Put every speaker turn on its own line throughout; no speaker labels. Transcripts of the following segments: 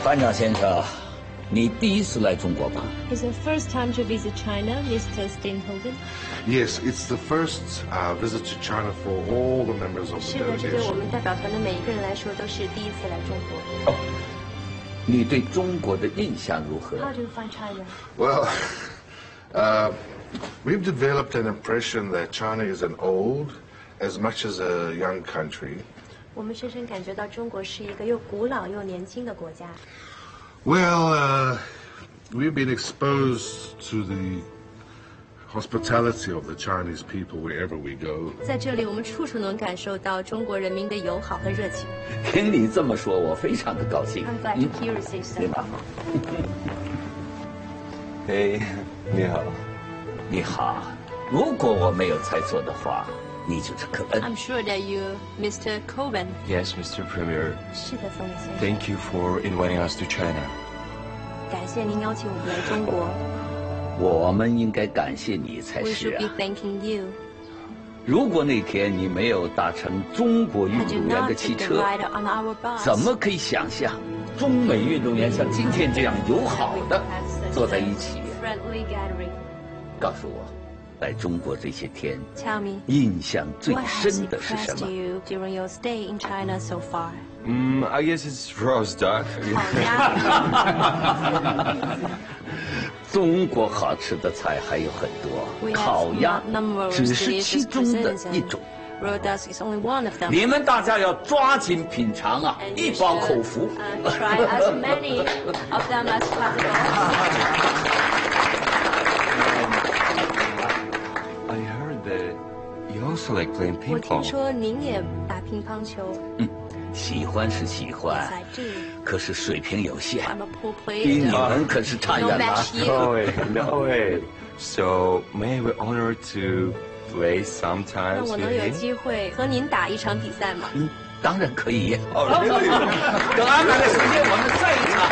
班长先生，你第一次来中国吧
Is it first time to visit China, Mr. Steenhoven?
Yes, it's the first visit to China for all the members of the
是的，这对我
delegation.
们代表团的每一个人来说都是第一次来中国。
你对中国的印象如何？
How do you find China?
Well, we've developed an impression that China is an old as much as a young country.
我们深深感觉到中国是一个又古老又年轻的国家。
Well, we've been exposed to the hospitality of the Chinese people wherever we go.
在这里，我们处处能感受到中国人民的友好和热情。
听你这么说，我非常的高兴。
I'm glad to hear you say so.
你好，
嘿，你好。
你好。如果我没有猜错的话，你就是科恩。
I'm sure that you, Mr. Coben.
Yes, Mr. Premier.
是的，宋先生。
Thank you for inviting us to China.
感谢您邀请我们来中国。
我们应该感谢你才
We
是
should
啊
be！thanking you.
如果那天你没有搭乘中国运
Had you
动员
not
的汽
took the
车，
ride on our bus,
怎么可以想象中美运动员像今天这样友好的坐在一起？
friendly gathering?
告诉我，来中国这些天，
Tell me,
印象最
what has
深的是什
impressed
么？
you during your stay in China so far?
I guess it's roast duck.
烤鸭。
中国好吃的菜还有很
We
多，
have
烤鸭
numerous
只是其
delicious
中的
cuisines
一
and
种。
roast duck is only one of them.
你们大家要抓紧品尝啊，
And
一
you
饱
should,
口福。
try as many of them as possible.
I heard that you also like playing
我
ping
听
pong.
说您也打乒乓球。
喜欢是喜
Yes,
欢
I，do.
可是水平有限，
I'm a poor
比你
player.
们可是差
No
远了
match。you.
No way, no way. So, may I be honored to play
那
sometimes
我
with
能有
him?
机会和您打一场比赛吗？
当然可以。
Oh, really?
等安排的时间，我们再一场。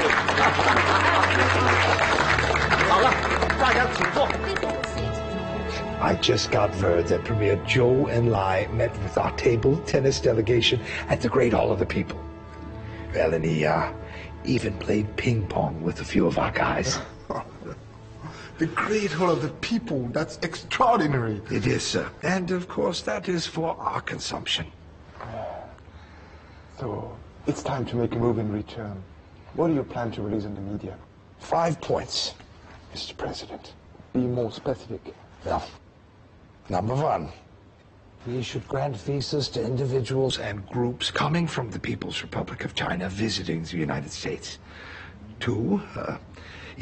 好了，大家请坐。
I just got word that Premier Zhou Enlai met with our table tennis delegation at the Great Hall of the People. Well, and he even played ping pong with a few of our guys.
The Great Hall of the People, that's extraordinary.
It is, sir. And, of course, that is for our consumption.
So, it's time to make a move in return. What do you plan to release in the media?
5 points.
Mr. President, be more specific.
Well, number 1, we should grant visas to individuals and groups coming from the People's Republic of China visiting the United States. 2,